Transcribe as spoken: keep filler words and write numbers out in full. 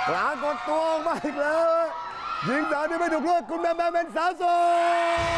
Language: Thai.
ปรากฏตัวออกมาอีกแล้วยิงสาวที่ไม่ถูกเลือกคุณแบมแบมเป็นสาวโสด